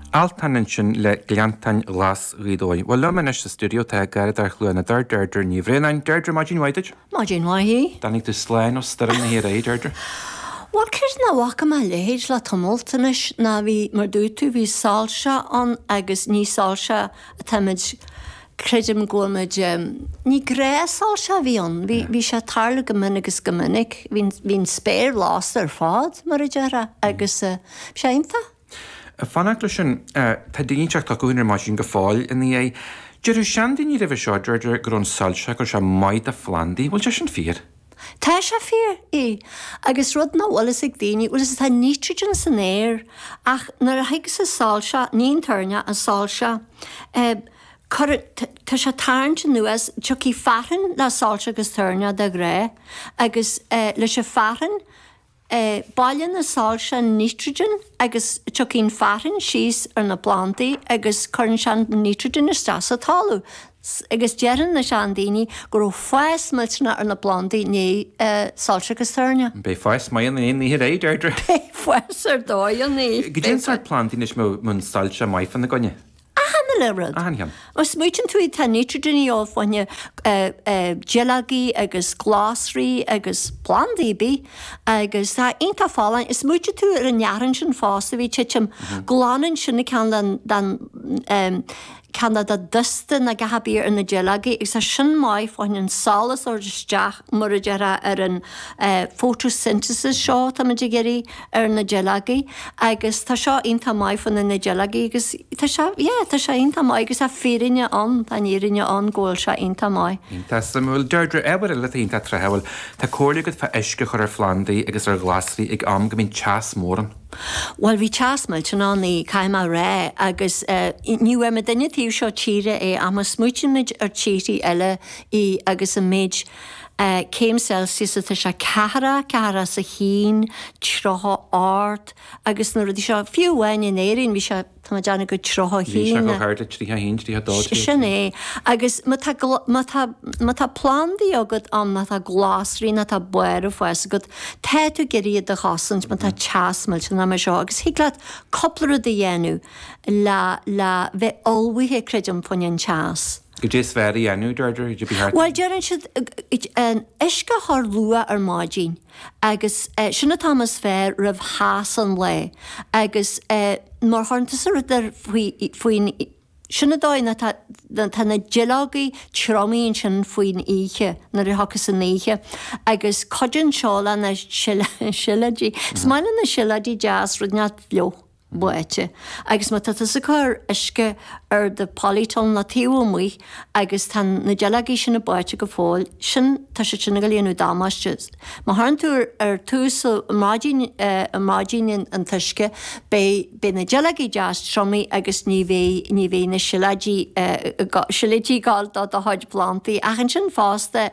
Altanin sin le gleantain las ridói. Well lemen is sa studio te garad ar chluanna deirdre ní bhrénain deirdre Máidín Waidid? Máidín Waidí. Danig tú sláin ó staran na hir deirdre? Wel cys na waca ma leid la tumultanis na fi mar dútu fi salsa an agus ní salsa a tamid credim gwmid ní gre salsa fi on. Fi se tarla gymunnegus gymunnig. Fi'n spéir las ar fad mar a gera agus se inta. Fanach sin tá daoineach tá gúnar má sin go fáil in é. Deireadh seandaoin ní raibh seo deirdre gur an salsa gur se maid a Flandí, bhfuil te sin fíor? Tá se fíor agus rud na bhlas ag daoine bhfuil tá nitrogen san éir ach nar a haig sa salsa níon tarne a salsa tá se tarnt nuas tuí faran le salsa agus tarne de gré agus leis se faran bailin na salsa nitrogen agus tucín farin síos ar na plantaí agus chuann sean nitrogen is stras a talú. Agus dearan na sean daoine gur fáis miltena ar na plantaí ní salsa agus tarne. Bei fáis mai an ní ré deirdre? Bei fáis ar dóil ní. Gidén sár plantaí is mun salsa mai fan na gonne? Le rud. Ahanam. Os muitin tú tá nitrogen ó fanne gelagi agus glasrí agus plandaí agus tá inta fálain is muitin tú ar an nearan sin fásta bhí titim glánin sinna canna da dusta na gahabír in na gelagi is a sin mai fáin an salas or isteach mar a gera ar an photosynthesis seo tá muidir geirí ar na gelagi agus tá seo inta mai fan na gelagi agus tá se inta mai agus a férinne an tá nírinne an ggóil se inta mai. Tá bhfuil deirdre ebar le inta trehil tá cóirligad fa eisce chur ar Flandaí agus ar glasrí ag am go mín teas móran. Well, vi chasmalt an í caiimá ré agus níú me daine tíú seo tíre am smuitiid ar tíí eile í agus a méid céim Celsius a se cara sa hín, trocha át, agus na rudí seo fiúhain in éirin bhí se deanna go trocha hín. Sin agus tá plandaí agad an na tá glásrí na tá buir a fues agad tú geíad a chasant man tá chasmalt na me seo agus híglad coppla a dhéanú le bheith olmhaithe creidim fanin chas. Go dé sferi enú deirdre idir bhí. Well dearan siad isce th lua ar Máidín agus sinna Thomas fér rah hásan le agus mar tháirntas ar faoin sinna dáin tána gelagaí tromíonn sin faoin ihe na hacha san níe agus codin seála na siladí. Smaile na siladí jazz rudneat leo. Buite. Agus má tá sa chur isce ar de polyton na tíomí agus tá na gelagaí sinna buite go fáil sin tá se sinna go líonú dámaiste. Má háintú ar túsa Máidín an tuisce be na gelagaí jazz tromí agus ní bhé na siladí gáiltá a háid plantaí achan sin fásta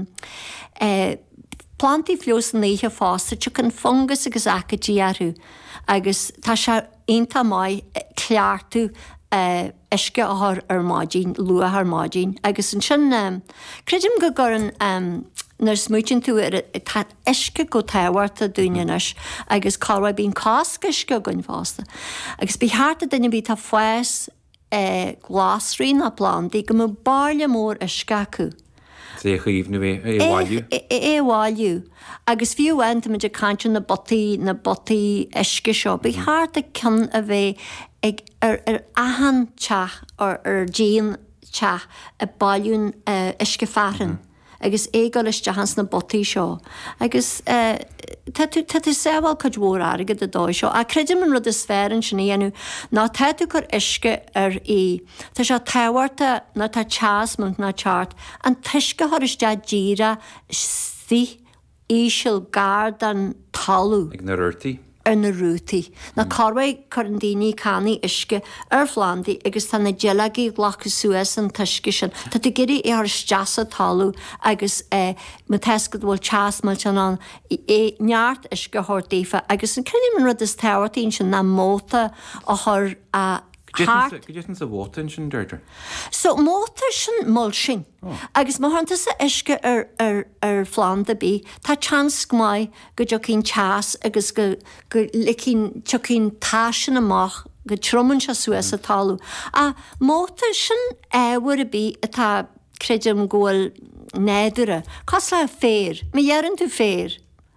plantaí flios na níhe fásta tu an fungus agus acadí arú. Agus tá se inta mai cleartú isce ar Máidín, lua ar Máidín, agus an sin credim go gur an nar smuitin tú tá isce go táhhairta dúineis agus cáha bín cásca isce gon fásta. Agus bí háta duine bí tá fues glásrí na plandaí go mo baile mór isce acu. Échaíomhnú éháilú? Éháilú. Agus fiúhaint me de caiinte na botaí isce seo, bí háta cin a bheith ag ar ahan teach ar díon teach a bailún isce faran. Agus égáil isteachans na botaí seo. Agus tá tú séhil chud mhór agad a dóid seo. A creidim an rud is sféran sin dhéanú ná tú chur isce ar Tá se táhhairta na tá teasmant na teart an tuisce thuiriste díra sí íseal gard an talú. Ag na ruirtaí? Ar na rútaí. Na carhaid chu an daoine cánaí isce ar Flandaí agus tá na gelagaí ghlachas suas an tuisce sin. Tá tú geirí ar steasa talú agus mu teiscad bhfuil teasmailt an neart isce thortaífa agus an crunim an rud is táhairtaín sin na móta a thur Gidéan sa bhótain sin deirdre? So móta sin mul sin. Agus má hananta sa isce ar Flanda bí, tá chans mai go jo cín teas agus go licín tucín táisin amach go tromman se suas a talú. A móta sin éhar a bí atá creidim ggóil nédere. Cos le fér, mi dhearan tú fér.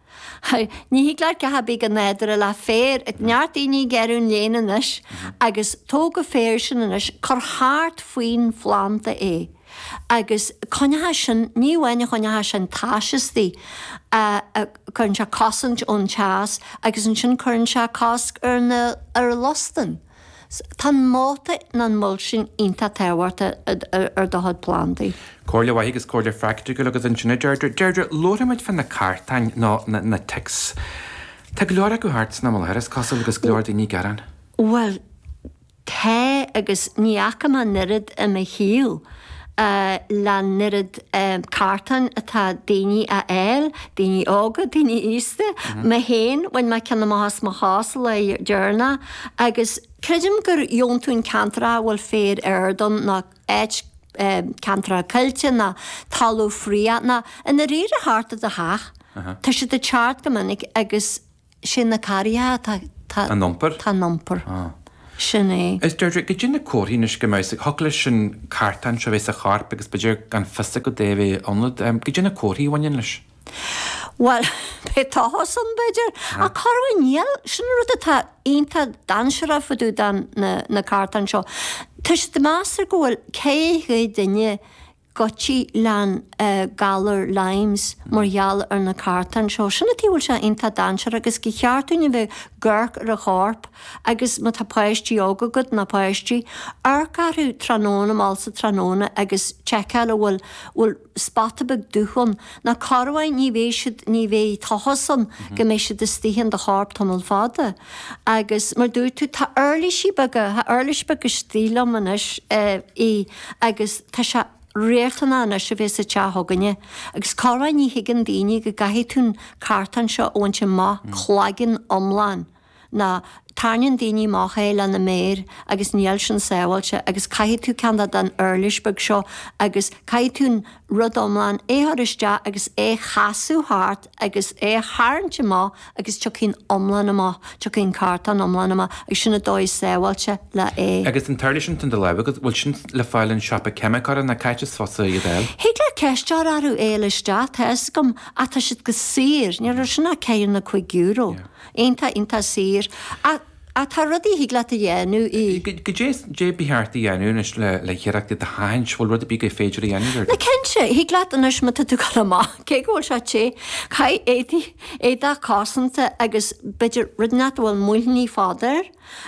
Ní híglair go habí go nédere le fér, ag neartdaoine gearún léanais, agus tóga fér sin inis chur háart faoin flaanta é. Agus chunethe sin, níhhaine chunethe sin táisistí chun se cosint ón teas, agus an sin chun se cosc ar lostan. Tá máta na mul sin ionta tehharta ar dohad plantaí. Cóirle bhaith agus cóirle freicte go agus an sinna Deirdre lóraid fan na cartain na ticks. Tá glóra go hart na mharas cosal agus glóir daoine garan? Well, té agus níacha man nirid a me híl. Le nirid cartan atá daoine a éil, daoine ága, daoine íste, me héin, bhain me cena más má hása le dearna, agus creidim gur jóntún cantra bhfuil fér don na éit cantra cuilte na talú fria na in na réir a háta a haach. Tá si de chart gominnig agus sin na caria tá nompur? Tá nompur. Sinné. Is Deirdre, go dtí na cóthínis go meis thugla sin cartan se bhééis a charp agus beidir gan fista go déhh anlad, go dtí na cóthaí bhain leis? Well, pe táhasan beidir, a carhainníal sin rud atá ionta dansera fudú na cartan seo. Tá si de másar gohfuil cé duine gotí lean galar limes margheall ar na cartan seo. Sinna tíhfuil se ionta dansera agus go cheartúine bheith ggurc ar a chorp agus má tá páistí óga go na páistí ar garú tróna mása tróna agus checkall bhfuil spatabeg dúchon na carhain ní bhéh táhasan go mé si de stíhan de chorp tamil fada. Agus mar dú tú tá earlísí baga, ha earlísbag stíla manis agus tá se réirtaná na se bhés a tethganne, agus cáhain ní higann daoine go gaithí tún cartan seo óinte má chlágan omláin na táin daoine má chéile na méir agus níall sin sáhailte agus caiithí tú cenda den earlisbeg seo agus caiithí tún rud omláin éthiriste agus chaú háart agus háinte má agus tucinn omláin amá, tucinn cartan omláin amá agus sinna dóid sáhailte le é. Agus an tarlisin tan de leh agus bhfuil sin le fáilinn sepa ceimicar na caiite fosa i dhéil? Hiag le ceistear arú éiliste theas gom a tá siad go sír, ní ar sinna céir na €5. Inta sír. A tá rudí hiag le a dhéanú í. Go dé bíthart a dhéanú is le chéireachta a haint bhfuil rud a bí go féidir a dhéanú? Le cinse, hiag le anis mu tú go má. Cé ghil se té, cai éad cásanta agus beidir rudneat bhfuil múlní fádar,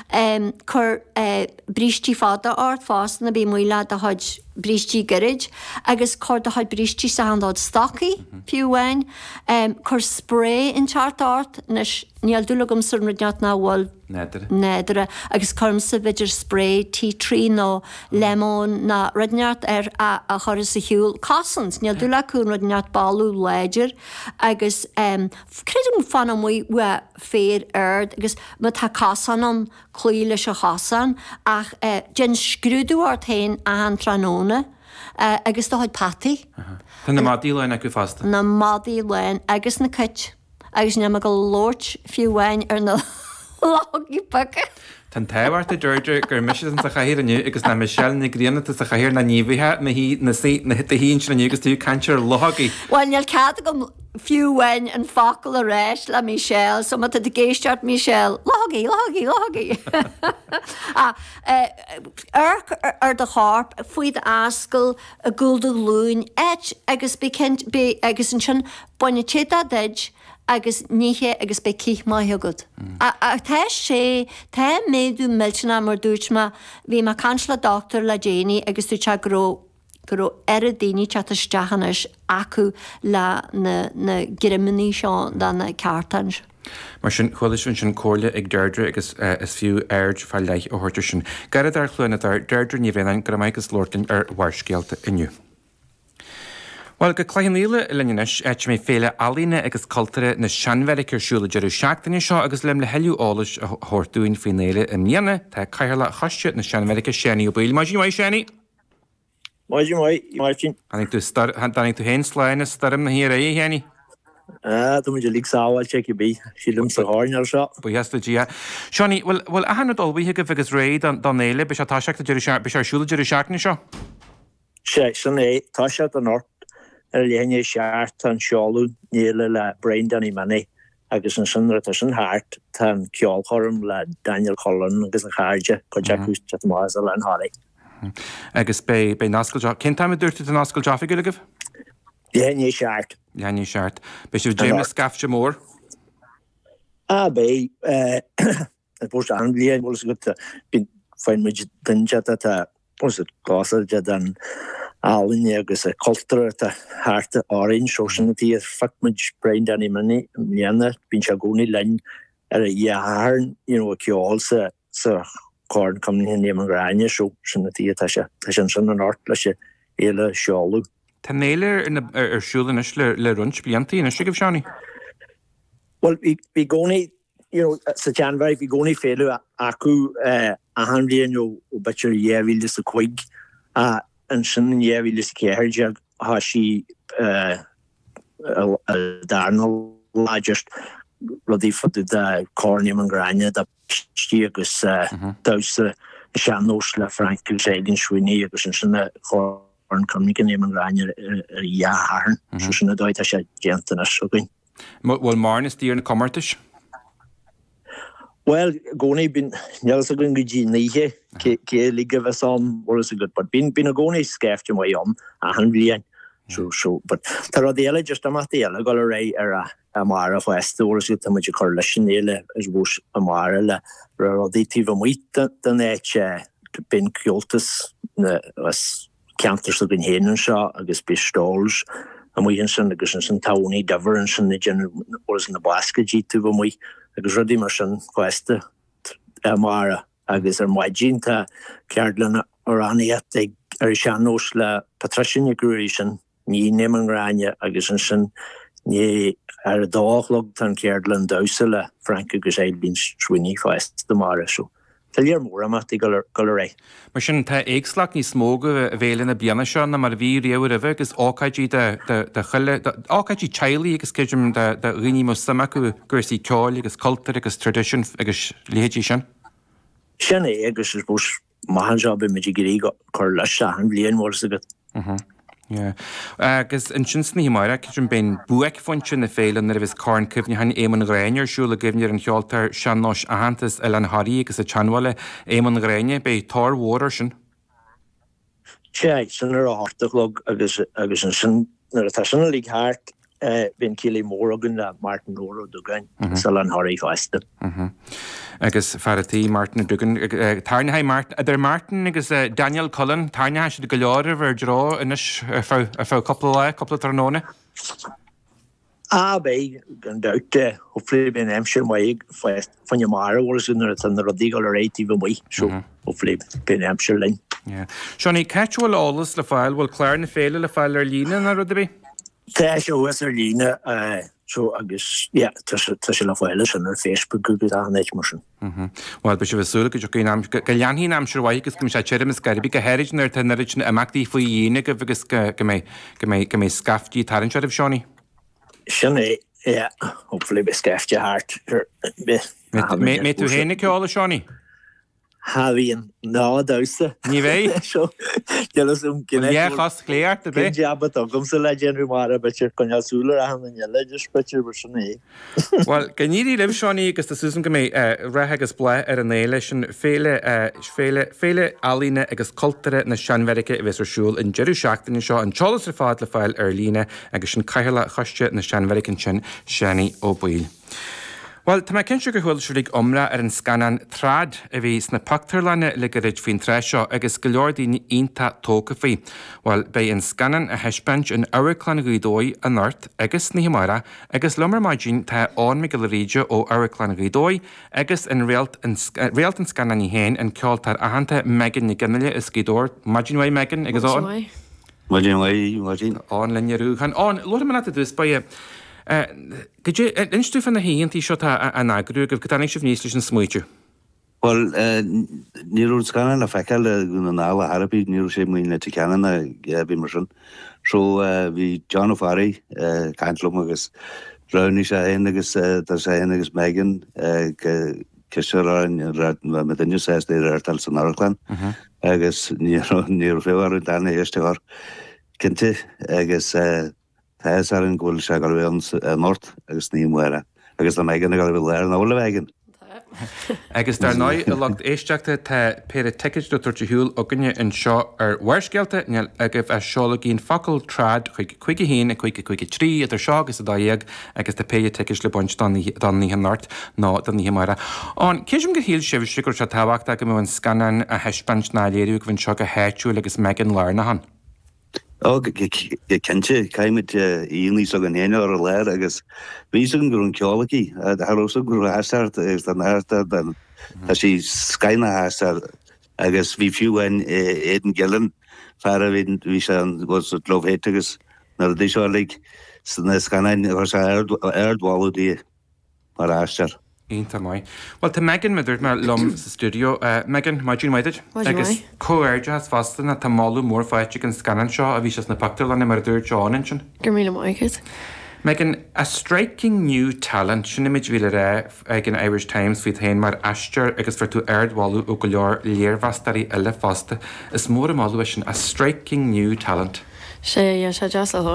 chur brístí fáda át fásanna bí múile a haid brístí garid, agus chur a haid brístí sa handáid stoci fiúhain, chur spré in teart át, níl dúlagum sur rudneat na bhfuil nédere, agus chum sa beidir spré tea tree nó lemon na rudneat a chur sa hiúil cásant, níl dúlaún rudneat balú léidir, agus creidim fan mú fér agus mu tá cásanam clúile se chasan ach gin scrúdúart tain a an tróna agus do haid patí. Tá na mádí lein acu fasta? Na mádí lein agus na cit agus ne go lóirt fiúhain ar na lágaí pacha. Tá tahhart a Deirdre gur mis an sa chahéir aniu agus na Michelle na gríanana sa chahéir na níomhathe na hit a hín sin agus tú cantir logaí. Well, neal cad go fiúhain an facail a réis le Michelle, so mat a géisteart Michelle, logaí. Ar de chorp, faoi de ascail a gúlda lún, agus agus an sin buine téta deid, agus níhe agus be cích maithe gud. A tá sé, tá méadú miltena mar dúirtma, bhí má cansla doctor le déine agus tú te gro a daoine teataisteachanis acu le na girimaní seo dan na cartans. Mar sin chuilis sin cóirle ag Deirdre agus is fiú aird fe leith ó thuirtar sin. Garad ar chluine ar Deirdre ní bhéanain go maigus lortain ar bharscéalta inniu. Well go chléanile linneis éit mé féle alíine agus cultúre na seanmheiceir siúla dearú seachtaine seo agus lim le heú álas a thuirtúin faoinéile in mhéana tá caiile chaiste na seanmheice séanaí ó bíil mai sin mai séanaí. Mai sin. Danig tú hén sláinna starm na hir é héanaí? Tá muidir lík sáhailte go bí sílim sa háin ar seo. Buheasta dí. Seánní bhfuil a hanadulbíthe go bhegus réad don éile be se táiseachta be siúla deidir seaachna seo? sé san é tá se an ort léine seart an seáú níle le Brendan í manné agus an sinre san háart tan ceolchom le Daniel Cullen agus an cháide go Jackús má le an hála. Agus bé nascail cin táim dúirta an nascail deafa go agah? Léine seart. Léine seart. Be si James Scafte mór? Bé bú an blion bhil go bin fein mu dunse gáil de an álinne agus a cultúir a háta áinn sosanatí fatmuid Brendan í manní léana bín se gúnaí lein ar a dhearn a ceáil sa cáin cumní an ráine so sanatí sin san an ort lei se éile seáú. Tá néile ar siúlanis le runt bliantaí na sigah seánní? Well, bhí gcónaí sa January bhí gcónaí féile acu a hanblion ó bitir dhéhhíle sa chuig an sin dhéhhíle sa céirde há si darnal lá just rudí fadu de córniam an gráine tí agus dása seanós le Frankel Ségan Swinní agus an sinna an cumnican éman ráine ar dhearn so sinna dóid a sé déantainna sugain. Bhfuil marnas tíar na commartais? Well, gcónaí bin neallas a gon go dtí níthe cé líga bheith an bhil a good, but bin a gcónaí scéifte mai a han blian. So, but tar a déile just am déile go ré ar a mar a feste oras go muidir chu leis sin éile is bús a mar le radítíh muite den éit bin ceoltas ceantar a bin héanaan seo agus bí stóls a mu sin agus san táí dahar an sin oras na bascadí tú mu agus rudí mar sin feste mar agus ar maidjínta ceardlan ar aníat ar seanós le Patrician Grúí sin ní neman ráine agus an sin ní ar a dálog tan ceardlan dása le Frank agus Eilbín Swinní fest de mar so. Talir mór amachtaí go ré. Mar sin tá éagslach ní smóga a bhéile na bliana seo na mar bhí riamh a bheith agus ácaidí de chuile ácaidí tealaí agus céidirm de riní mo samaú gursaí ceáil agus cultúr agus tradition agus léhétí sin? Sin é agus is bús mahanseá be meidir gurí chuir leis an blion mór agad. Agus an sin sní mar cin ben buaic foiinte na féile na bhís cáin cumhne hain éman gréinear siúla gimnear an cheoltar seannáis ahantas eile an Harí agus a teanhile éman gréine be tar mhór sin? Sé sin ar átarlog agus an sin nar a tá sinna lí háart bhín cílí mór agan le Martin Nóra dugain sal an Harí feste. Agus feartí Martin dugan tarnaha Martin Martin agus Daniel Cullen tarnaha si go leir bhar drá inis a fá coppla tróna? Bé gan daute hopefully bin emsir mai fan je mar was in an rodígal réitíh mai so hopefully bin emsir lein. Seánní catúil álas le fáil bhfuil chláir na féile le fáil ar lína na rudabí? Tá se was ar lína so agus tá se le fáile sin ar Facebook go an éit mar sin. Well be se bhsúla go go leanhíí am seirhaid agus go sé teirm scaribí go heiridnar tá narid na amachtaí faoi dhéine go bhegus go mé scaftí tarann seidirh Seánní? Sin é hopefully be scaifte háart mé tú héna ceála Seánní? Hahíon ná dása. Ní bhéh? Seo delasúm cinenne. Chas léart a bheith? Jabba agam sa le déanú mar a betir chuneasúla a hanna leidir spetir bar sin é. Well, gníí leh Seánní agus tá susan go mé rathe agus bla ar an éile sin féle alína agus cultúre na Seanmherice a bheits arsúil in Jeú seachtainna seo an teolalas ar fád le fáil ar lína agus sin caiile choiste na Seanmhericin sin Seanní ó Buil. Well, tá cin se go bhfuil siúlaigh omra ar an scanan trád a bhís na pactarlanne le go réid faoin treiseo agus go leor daoine ionta tóca faoi. Well, bé an scanan a heispeint an Airclan Ghidói an Ort agus na Himara agus lomar maidjin tá ón me go réide ó Airclan Ghidói agus an réalt an scanan í héin an ceoltar ahananta Megan na Ginneile is Gidóir. Maidjin bhaid Megan agus án? Maidjin bhaid. Án linnearú. Án, luair man a dús ba Instú fan na híontí seo an agrú goh gotanig sih níos leis an smuoitiú? Well, níú scanan le feiceil gúna nála Harapí níú sé muoin le ceanna bí mar sin. So bhí John O'Farry caiintlum agus Rani sé agus sé agus Megan ceráin me dunne sé tal san Arlan agus ní féhar dana éistegar cinnte agus theas ar an ghfuil se gal bhé Nort agus ní muire agus na Megan gal bhfuil leir an óla vegin. Agus dar ná a locht éisteachta tá péir tiid do tuirte hiúil a gunne an seo ar bhaircéalta neal agah a seola gín facail trad chuige hín a chuige trí idir seo agus a dhéag agus de péide tiis le buint don ní Nort ná don ní mara. An céisiom go híal sibh sigur se táhaachta go mn scanan a heispant ná léirú go bhain seo go héitú agus Megan lár na han. Kente caiimid ílí so an héine ar a leir agus ví an gur an ceálaí Harró gur heart agus an airta ben sí skyna heart agus hí fiúin éan gellan fer a hí se an lofhéit agus nar dé seo le san scanin se airdháí mar heart. Ínta mai. Well tá Megan midirt mar lom sa studio. Megan, má dún maidir? Agus cóirde has fastan a tá máú mór fáite an scanan seo a bhí se na pactal na mar dúir John sin. Gur míle maigad. Megan, a striking new talent sin imid bhíle ré ag an Irish Times fao hain mar aistear agus fer tú airdháú ó go leor léirhastarí eile fasta is mór máú sin a striking new talent. sé jazz